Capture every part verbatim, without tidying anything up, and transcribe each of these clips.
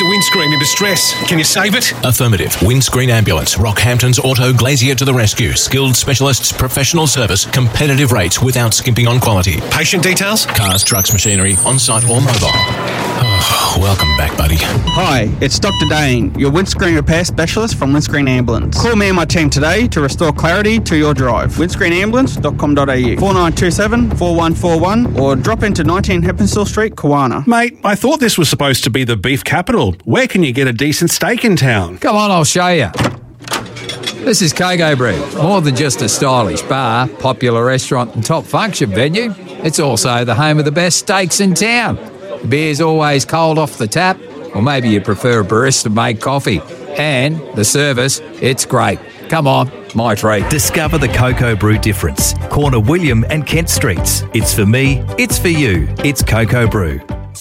a windscreen in distress. Can you save it? Affirmative. Windscreen Ambulance. Rockhampton's Auto Glazier to the rescue. Skilled specialists, professional service, competitive rates without skimping on quality. Patient details? Cars, trucks, machinery, on-site or mobile. Oh, welcome back, buddy. Hi, it's Doctor Dane, your windscreen repair specialist from Windscreen Ambulance. Call me and my team today to restore clarity to your drive. windscreen ambulance dot com dot a u, four nine two seven, four one four one, or drop into nineteen Heppenstall Street, Kawana. Mate, I thought this was supposed to be the beef capital. Where can you get a decent steak in town? Come on, I'll show you. This is Coco Brew. More than just a stylish bar, popular restaurant and top function venue, it's also the home of the best steaks in town. The beer's always cold off the tap, or maybe you prefer a barista-made coffee. And the service, it's great. Come on, my treat. Discover the Coco Brew difference. Corner William and Kent Streets. It's for me, it's for you. It's Coco Brew.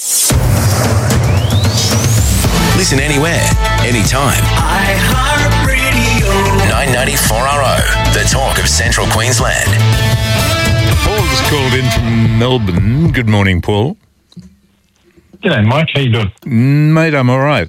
Listen anywhere, anytime. iHeartRadio. nine ninety-four R O, the talk of Central Queensland. Paul just called in from Melbourne. Good morning, Paul. G'day, Mike. How you doing? Mate, I'm all right.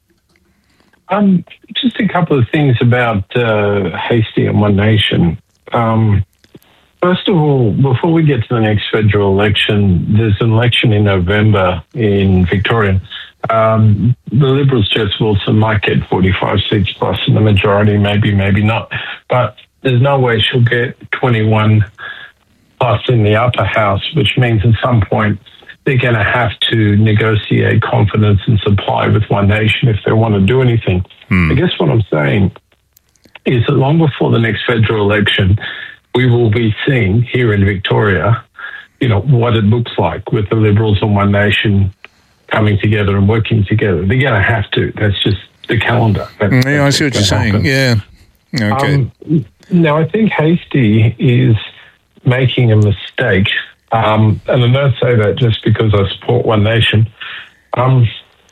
Um, just a couple of things about uh, Hasty and One Nation. Um, first of all, before we get to the next federal election, there's an election in November in Victoria. Um, the Liberals, Jess Wilson, might get forty-five seats plus in the majority, maybe, maybe not. But there's no way she'll get twenty-one plus in the upper house, which means at some point they're going to have to negotiate confidence and supply with One Nation if they want to do anything. Hmm. I guess what I'm saying is that long before the next federal election, we will be seeing here in Victoria, you know, what it looks like with the Liberals and One Nation coming together and working together. They're going to have to. That's just the calendar. That's, yeah, I see what you're saying. Happen. Yeah. Okay. Um, now, I think Hasty is making a mistake. Um, and I don't say that just because I support One Nation. Um,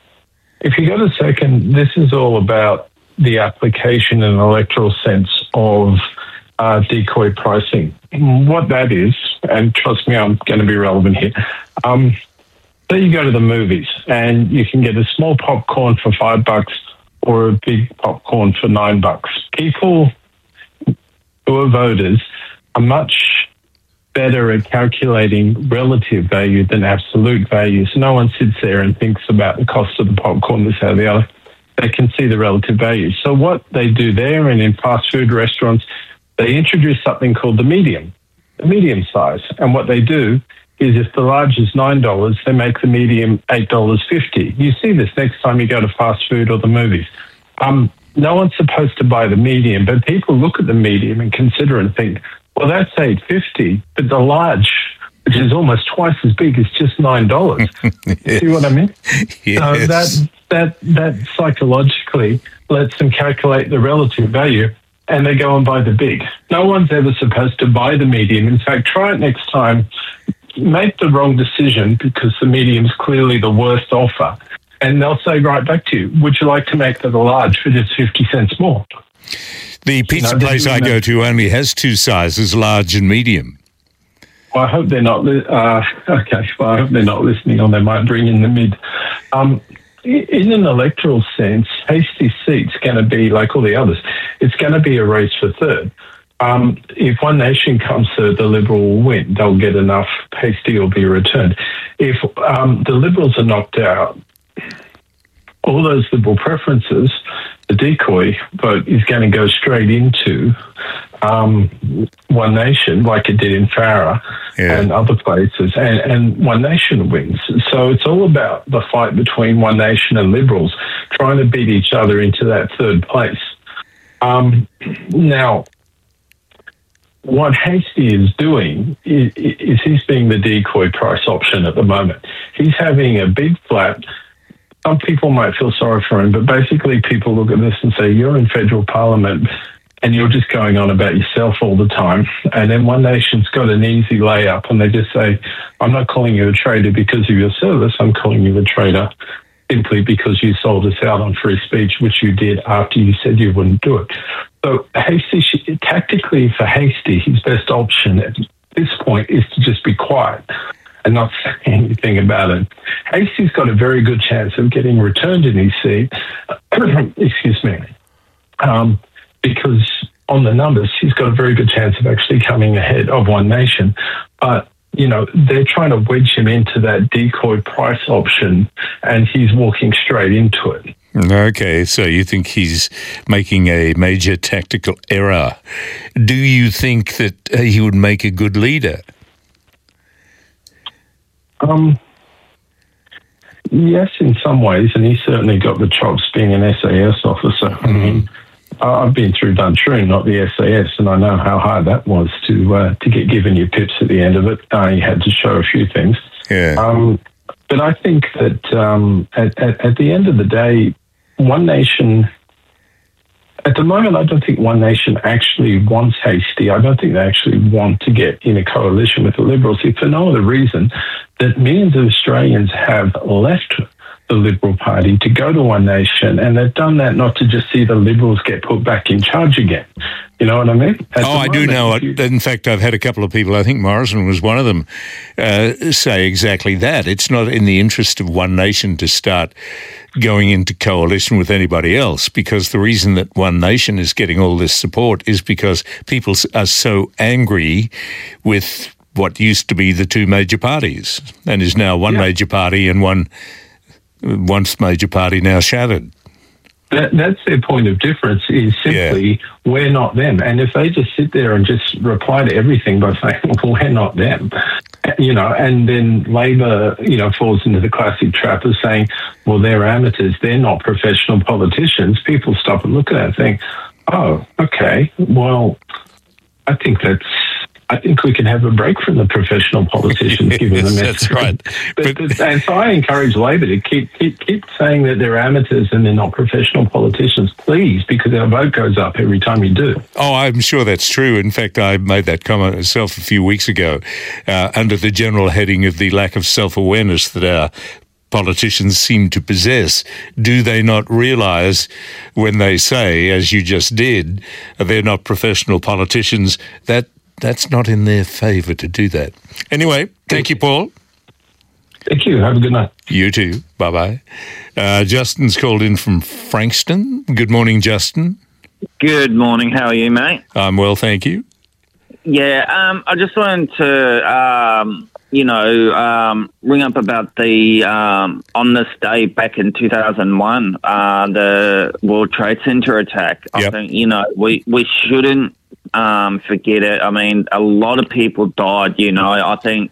if you got a second, this is all about the application in an electoral sense of uh, decoy pricing. What that is, and trust me, I'm going to be relevant here. Um, so you go to the movies and you can get a small popcorn for five bucks or a big popcorn for nine bucks. People who are voters are much better at calculating relative value than absolute value. So no one sits there and thinks about the cost of the popcorn, this, that, or the other. They can see the relative value. So what they do there and in fast food restaurants, they introduce something called the medium, the medium size. And what they do is if the large is nine dollars, they make the medium eight dollars fifty. You see this next time you go to fast food or the movies. Um, no one's supposed to buy the medium, but people look at the medium and consider and think, well, that's eight fifty, but the large, which is almost twice as big, is just nine dollars. Yes. See what I mean? Yes. So that that that psychologically lets them calculate the relative value, and they go and buy the big. No one's ever supposed to buy the medium. In fact, try it next time. Make the wrong decision because the medium's clearly the worst offer, and they'll say right back to you, "Would you like to make that a large for just fifty cents more?" The pizza You know, place I go to only has two sizes, large and medium. Well, I hope they're not. Li- uh, okay, well, I hope they're not listening, or they might bring in the mid. Um, in an electoral sense, Hasty seat's going to be like all the others. It's going to be a race for third. Um, if One Nation comes third, the Liberal will win. They'll get enough. Hasty will be returned. If um, the Liberals are knocked out, all those Liberal preferences, the decoy vote is going to go straight into um, One Nation, like it did in Farah yeah. and other places, and, and One Nation wins. So it's all about the fight between One Nation and Liberals trying to beat each other into that third place. Um, now, what Hasty is doing is, is he's being the decoy price option at the moment. He's having a big flat. Some people might feel sorry for him, but basically people look at this and say, you're in federal parliament and you're just going on about yourself all the time. And then One Nation's got an easy layup and they just say, I'm not calling you a traitor because of your service. I'm calling you a traitor simply because you sold us out on free speech, which you did after you said you wouldn't do it. So Hasty, tactically for Hasty, his best option at this point is to just be quiet. and not say anything about it. Hastie's got a very good chance of getting returned in his seat, excuse me, um, because on the numbers, he's got a very good chance of actually coming ahead of One Nation. But, you know, they're trying to wedge him into that decoy price option, and he's walking straight into it. Okay, so you think he's making a major tactical error. Do you think that uh, he would make a good leader? Um, yes, in some ways, and he's certainly got the chops being an S A S officer. Mm-hmm. I mean, I've been through Duntroon, not the S A S, and I know how hard that was to uh, to get given your pips at the end of it. Uh, you had to show a few things. Yeah. Um, but I think that um, at, at, at the end of the day, One Nation, at the moment, I don't think One Nation actually wants Hastie. I don't think they actually want to get in a coalition with the Liberals, if for no other reason that millions of Australians have left the Liberal Party to go to One Nation, and they've done that not to just see the Liberals get put back in charge again. You know what I mean? At oh, I do know it. In fact, I've had a couple of people, I think Morrison was one of them, uh, say exactly that. It's not in the interest of One Nation to start going into coalition with anybody else, because the reason that One Nation is getting all this support is because people are so angry with what used to be the two major parties and is now one yeah. major party and one once major party now shattered. That, that's their point of difference, is simply yeah. we're not them. And if they just sit there and just reply to everything by saying, well, we're not them, you know, and then Labor, you know, falls into the classic trap of saying, well, they're amateurs, they're not professional politicians, people stop and look at that and think, oh, okay, well, I think that's, I think we can have a break from the professional politicians, given yes, the message. That's right. But, but, and so I encourage Labor to keep, keep keep saying that they're amateurs and they're not professional politicians, please, because our vote goes up every time you do. Oh, I'm sure that's true. In fact, I made that comment myself a few weeks ago uh, under the general heading of the lack of self-awareness that our politicians seem to possess. Do they not realise when they say, as you just did, they're not professional politicians, that that's not in their favour to do that. Anyway, thank you, Paul. Thank you. Have a good night. You too. Bye-bye. Uh, Justin's called in from Frankston. Good morning, Justin. Good morning. How are you, mate? I'm well, thank you. Yeah, um, I just wanted to, um, you know, um, ring up about the, um, on this day back in two thousand one, uh, the World Trade Center attack. I yep. think, you know, we, we shouldn't um, forget it. I mean, a lot of people died, you know. I think,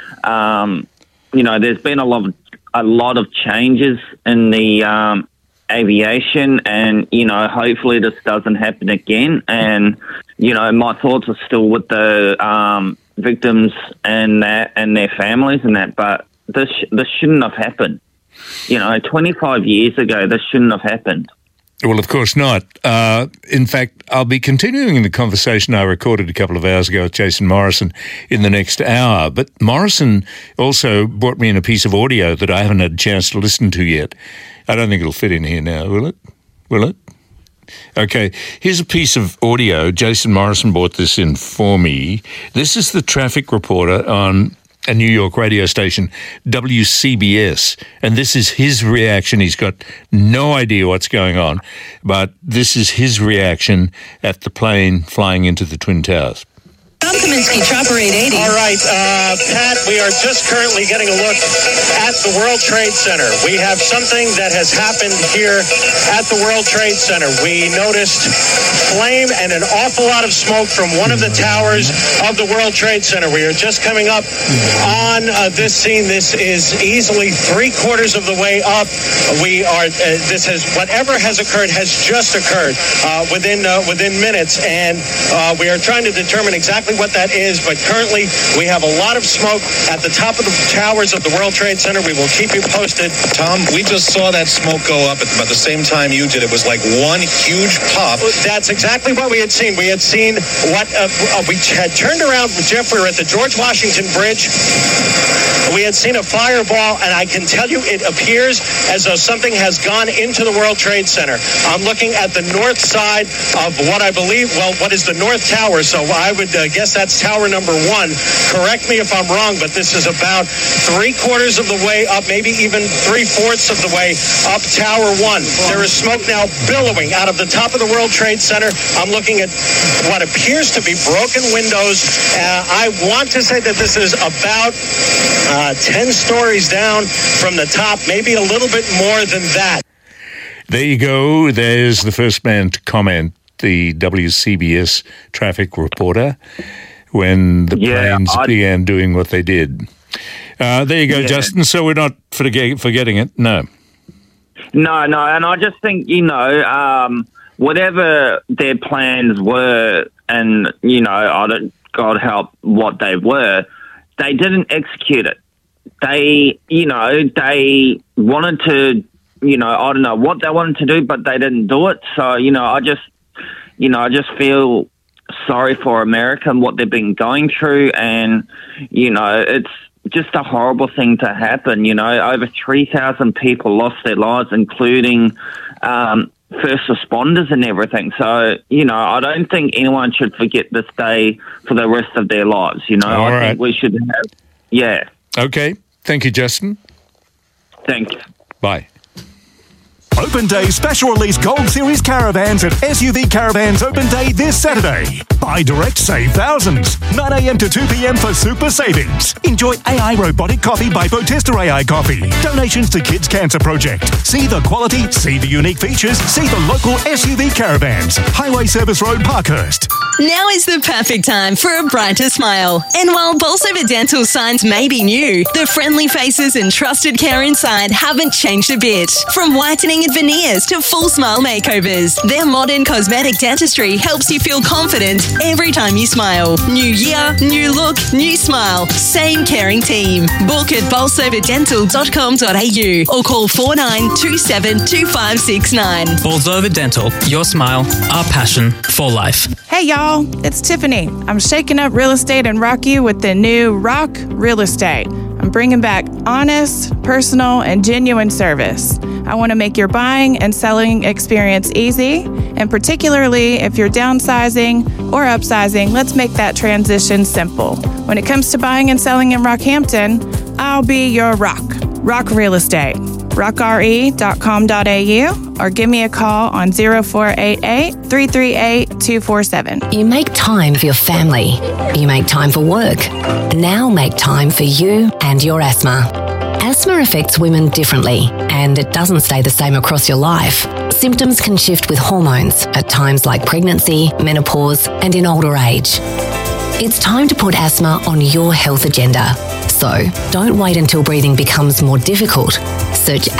um, you know, there's been a lot of, a lot of changes in the um, aviation, and, you know, hopefully this doesn't happen again. And, you know, my thoughts are still with the um, victims and that and their families and that, but this this shouldn't have happened. You know, twenty-five years ago, this shouldn't have happened. Well, of course not. Uh, in fact, I'll be continuing the conversation I recorded a couple of hours ago with Jason Morrison in the next hour. But Morrison also brought me in a piece of audio that I haven't had a chance to listen to yet. I don't think it'll fit in here now, will it? Will it? Okay, here's a piece of audio. Jason Morrison brought this in for me. This is the traffic reporter on a New York radio station, W C B S, and this is his reaction. He's got no idea what's going on, but this is his reaction at the plane flying into the Twin Towers. Tom Kaminsky, Chopper eight eighty. All right, uh, Pat, we are just currently getting a look at the World Trade Center. We have something that has happened here at the World Trade Center. We noticed flame and an awful lot of smoke from one of the towers of the World Trade Center. We are just coming up on uh, this scene. This is easily three quarters of the way up. We are, uh, this has, whatever has occurred has just occurred uh, within, uh, within minutes, and uh, we are trying to determine exactly what that is, but currently we have a lot of smoke at the top of the towers of the World Trade Center. We will keep you posted. Tom, we just saw that smoke go up at about the same time you did. It was like one huge puff. That's exactly what we had seen. We had seen what uh, uh, we had turned around, Jeff. We were at the George Washington Bridge. we had seen a fireball, and I can tell you it appears as though something has gone into the World Trade Center. I'm looking at the north side of what I believe, well, what is the North Tower, so I would uh, guess that's tower number one. Correct me if I'm wrong, but this is about three quarters of the way up, maybe even three-fourths of the way up Tower one. There is smoke now billowing out of the top of the World Trade Center. I'm looking at what appears to be broken windows. Uh, I want to say that this is about uh, ten stories down from the top, maybe a little bit more than that. There you go. There's the first man to comment, the W C B S traffic reporter, when the Yeah, planes I'd- began doing what they did. Uh, there you go, Yeah. Justin. So we're not forget- forgetting it. No. No, no, and I just think, you know, um, whatever their plans were, and, you know, I don't, God help what they were, they didn't execute it. They, you know, they wanted to, you know, I don't know what they wanted to do, but they didn't do it. So, you know, I just, you know, I just feel sorry for America and what they've been going through. And, you know, it's just a horrible thing to happen. You know, over three thousand people lost their lives, including um, first responders and everything. So, you know, I don't think anyone should forget this day for the rest of their lives. You know, All I right. think we should have, yeah. Okay. Thank you, Justin. Thank you. Bye. Open Day special release Gold Series caravans at S U V Caravans Open Day this Saturday. Buy direct, save thousands. nine a.m. to two p.m. for super savings. Enjoy A I robotic coffee by Botesta A I Coffee. Donations to Kids Cancer Project. See the quality, see the unique features, see the local S U V Caravans. Highway Service Road, Parkhurst. Now is the perfect time for a brighter smile. And while Bolsover Dental signs may be new, the friendly faces and trusted care inside haven't changed a bit. From whitening and veneers to full smile makeovers, their modern cosmetic dentistry helps you feel confident every time you smile. New year, new look, new smile. Same caring team. Book at bolsover dental dot com dot a u or call four nine two seven two five six nine. Bolsover Dental, your smile, our passion for life. Hey y'all, it's Tiffany. I'm shaking up real estate in Rocky with the new Rock Real Estate. I'm bringing back honest, personal, and genuine service. I want to make your buying and selling experience easy, and particularly if you're downsizing or upsizing, let's make that transition simple. When it comes to buying and selling in Rockhampton, I'll be your rock. Rock Real Estate. rock r e dot com dot a u or give me a call on zero four eight eight, three three eight, two four seven. You make time for your family. You make time for work. Now make time for you and your asthma. Asthma affects women differently, and it doesn't stay the same across your life. Symptoms can shift with hormones at times like pregnancy, menopause, and in older age. It's time to put asthma on your health agenda. So, don't wait until breathing becomes more difficult. Search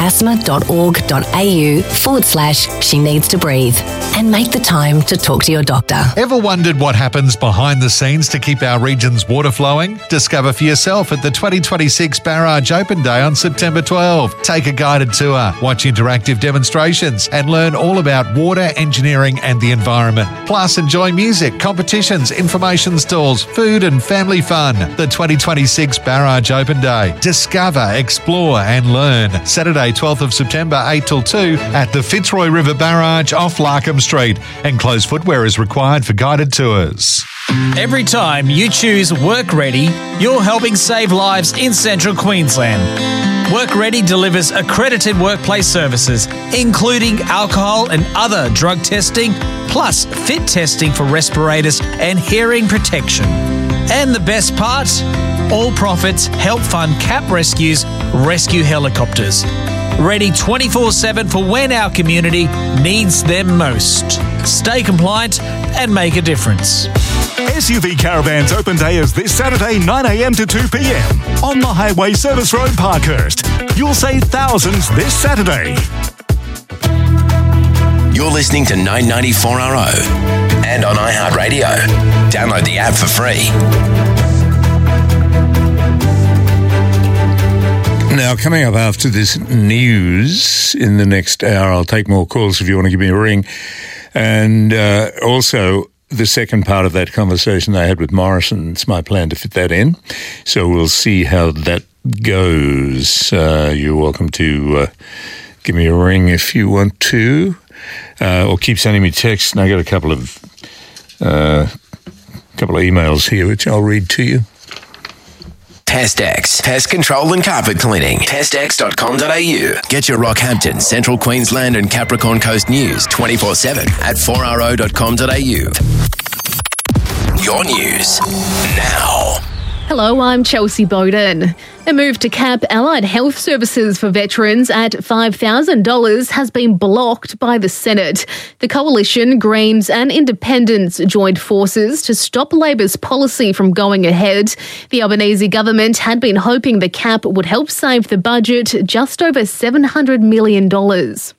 asthma.org.au forward slash she needs to breathe and make the time to talk to your doctor. Ever wondered what happens behind the scenes to keep our region's water flowing? Discover for yourself at the twenty twenty-six Barrage Open Day on September twelfth. Take a guided tour, watch interactive demonstrations, and learn all about water, engineering, and the environment. Plus, enjoy music, competitions, information stalls, food, and family fun. The twenty twenty-six Barrage Open Day. Discover, explore, and learn. Saturday, twelfth of September, eight till two at the Fitzroy River Barrage off Larkham Street. And closed footwear is required for guided tours. Every time you choose Work Ready, you're helping save lives in central Queensland. Work Ready delivers accredited workplace services, including alcohol and other drug testing, plus fit testing for respirators and hearing protection. And the best part? All profits help fund CAP Rescue's rescue helicopters. Ready twenty-four seven for when our community needs them most. Stay compliant and make a difference. S U V Caravans Open Day is this Saturday, nine a.m. to two p.m. on the Highway Service Road, Parkhurst. You'll save thousands this Saturday. You're listening to nine ninety-four R O and on iHeartRadio. Download the app for free. Now, coming up after this news in the next hour, I'll take more calls if you want to give me a ring. And uh, also, the second part of that conversation I had with Morrison, it's my plan to fit that in. So we'll see how that goes. Uh, you're welcome to uh, give me a ring if you want to, uh, or keep sending me texts. And I got a couple of uh, couple of emails here, which I'll read to you. TestX, pest control and carpet cleaning. test x dot com dot a u. Get your Rockhampton, Central Queensland and Capricorn Coast news twenty-four seven at four r o dot com dot a u. Your news now. Hello, I'm Chelsea Bowden. A move to cap allied health services for veterans at five thousand dollars has been blocked by the Senate. The Coalition, Greens and Independents joined forces to stop Labor's policy from going ahead. The Albanese government had been hoping the cap would help save the budget just over seven hundred million dollars.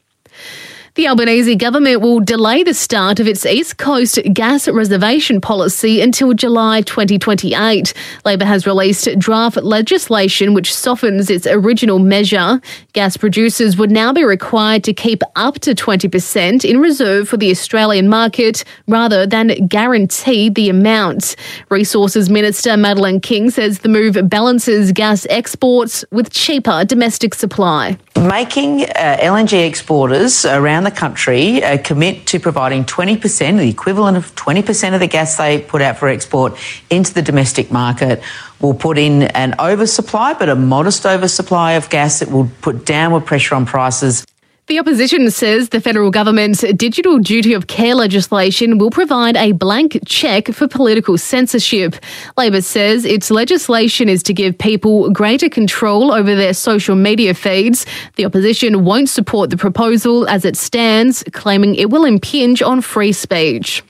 The Albanese government will delay the start of its East Coast gas reservation policy until July twenty twenty-eight. Labor has released draft legislation which softens its original measure. Gas producers would now be required to keep up to twenty percent in reserve for the Australian market rather than guarantee the amount. Resources Minister Madeleine King says the move balances gas exports with cheaper domestic supply. Making uh, L N G exporters around the country uh, commit to providing twenty percent, the equivalent of twenty percent of the gas they put out for export into the domestic market will put in an oversupply, but a modest oversupply of gas that will put downward pressure on prices. The opposition says the federal government's digital duty of care legislation will provide a blank cheque for political censorship. Labor says its legislation is to give people greater control over their social media feeds. The opposition won't support the proposal as it stands, claiming it will impinge on free speech.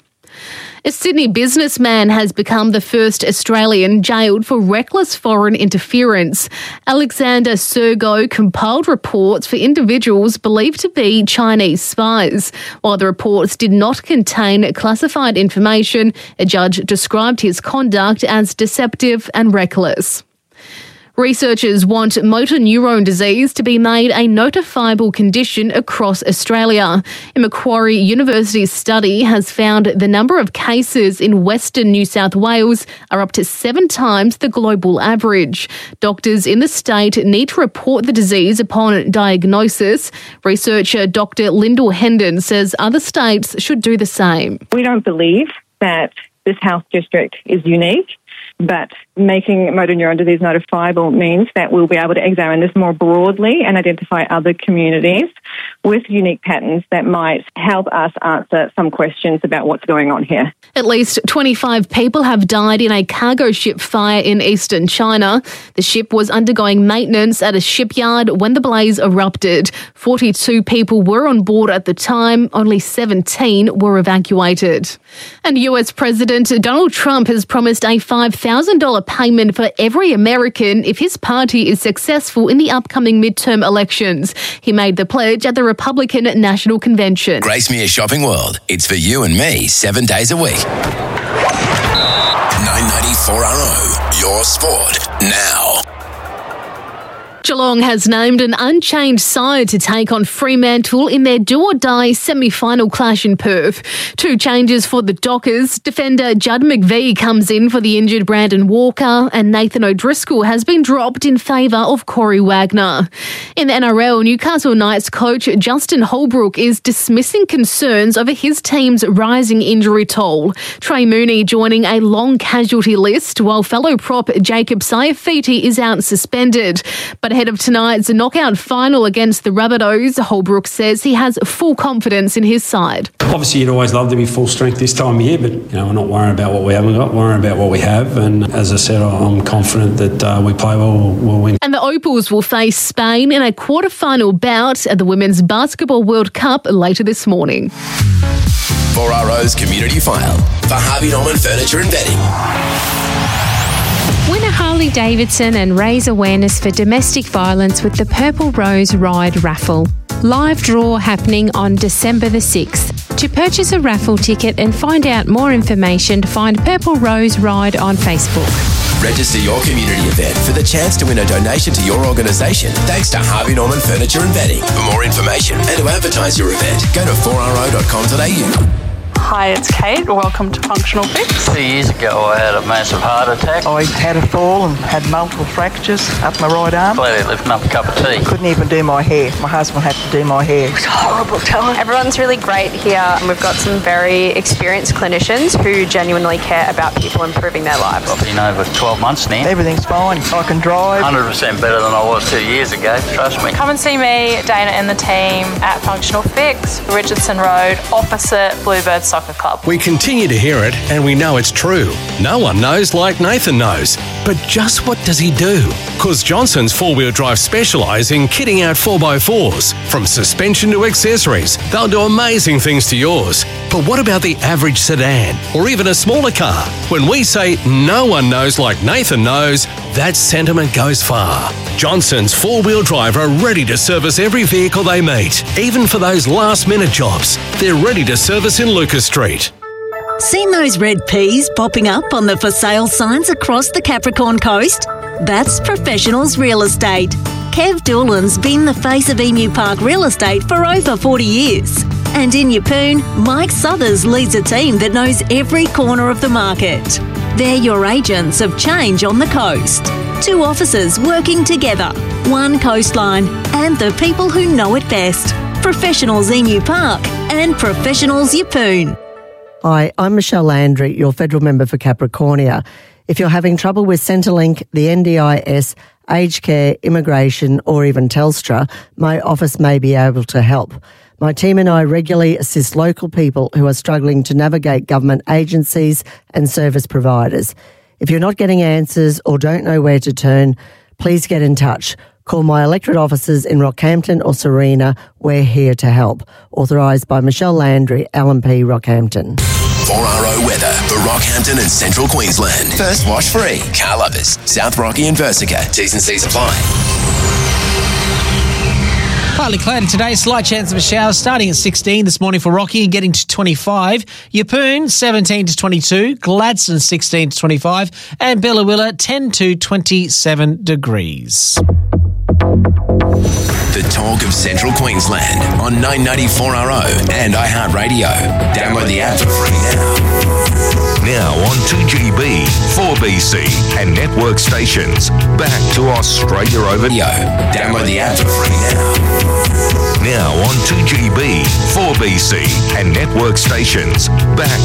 A Sydney businessman has become the first Australian jailed for reckless foreign interference. Alexander Sergo compiled reports for individuals believed to be Chinese spies. While the reports did not contain classified information, a judge described his conduct as deceptive and reckless. Researchers want motor neurone disease to be made a notifiable condition across Australia. A Macquarie University study has found the number of cases in Western New South Wales are up to seven times the global average. Doctors in the state need to report the disease upon diagnosis. Researcher Doctor Lyndall Hendon says other states should do the same. We don't believe that this health district is unique, but making motor neuron disease notifiable means that we'll be able to examine this more broadly and identify other communities with unique patterns that might help us answer some questions about what's going on here. At least twenty-five people have died in a cargo ship fire in eastern China. The ship was undergoing maintenance at a shipyard when the blaze erupted. forty-two people were on board at the time. Only seventeen were evacuated. And U S President Donald Trump has promised a five thousand dollars payment for every American if his party is successful in the upcoming midterm elections. He made the pledge at the Republican National Convention. Gracemere Shopping World. It's for you and me seven days a week. nine ninety-four R O. Your sport now. Geelong has named an unchanged side to take on Fremantle in their do-or-die semi-final clash in Perth. Two changes for the Dockers. Defender Judd McVie comes in for the injured Brandon Walker, and Nathan O'Driscoll has been dropped in favour of Corey Wagner. In the N R L, Newcastle Knights coach Justin Holbrook is dismissing concerns over his team's rising injury toll. Trey Mooney joining a long casualty list, while fellow prop Jacob Saifiti is out suspended. But ahead of tonight's knockout final against the Rabbitohs, Holbrook says he has full confidence in his side. Obviously, you'd always love to be full strength this time of year, but you know, we're not worrying about what we haven't got, worrying about what we have. And as I said, I'm confident that uh, we play well, we'll, we'll win. And the Opals will face Spain in a quarter-final bout at the Women's Basketball World Cup later this morning. four R O's Community File for Harvey Norman Furniture and Bedding. Win a Harley Davidson and raise awareness for domestic violence with the Purple Rose Ride raffle. Live draw happening on December the sixth. To purchase a raffle ticket and find out more information, find Purple Rose Ride on Facebook. Register your community event for the chance to win a donation to your organisation thanks to Harvey Norman Furniture and Bedding. For more information and to advertise your event, go to four r o dot com dot a u. Hi, it's Kate. Welcome to Functional Fix. Two years ago, I had a massive heart attack. I had a fall and had multiple fractures up my right arm. Glad lifting up a cup of tea. Couldn't even do my hair. My husband had to do my hair. It was a horrible time. Everyone's really great here. We've got some very experienced clinicians who genuinely care about people improving their lives. I've been over twelve months now. Everything's fine. I can drive. one hundred percent better than I was two years ago, trust me. Come and see me, Dana and the team at Functional Fix, Richardson Road, opposite Bluebird Soccer Club. We continue to hear it, and we know it's true. No one knows like Nathan knows. But just what does he do? Because Johnson's four-wheel drive specialise in kitting out four by fours. From suspension to accessories, they'll do amazing things to yours. But what about the average sedan, or even a smaller car? When we say no one knows like Nathan knows, that sentiment goes far. Johnson's four-wheel drive are ready to service every vehicle they meet, even for those last-minute jobs. They're ready to service in Lucas Street. Seen those red peas popping up on the for sale signs across the Capricorn coast? That's Professionals Real Estate. Kev Doolan's been the face of Emu Park Real Estate for over forty years. And in Yeppoon, Mike Suthers leads a team that knows every corner of the market. They're your agents of change on the coast. Two offices working together, one coastline, and the people who know it best. Professionals Emu Park and Professionals Yeppoon. Hi, I'm Michelle Landry, your federal member for Capricornia. If you're having trouble with Centrelink, the N D I S, aged care, immigration, or even Telstra, my office may be able to help. My team and I regularly assist local people who are struggling to navigate government agencies and service providers. If you're not getting answers or don't know where to turn, please get in touch. Call my electorate offices in Rockhampton or Serena. We're here to help. Authorised by Michelle Landry, L M P Rockhampton. four R O weather for Rockhampton and Central Queensland. First wash free. Car Lovers, South Rocky and Versica. T's and C's apply. Partly cloudy today, slight chance of a shower starting at sixteen this morning for Rocky and getting to twenty-five. Yeppoon seventeen to twenty-two, Gladstone sixteen to twenty-five, and Bellawilla ten to twenty-seven degrees. The talk of Central Queensland on nine ninety-four R O and iHeartRadio. Download the app for free now. Now on two G B, four B C and network stations. Back to Australia over. Yo, download the app for free now. Now on two G B, four B C and network stations. Back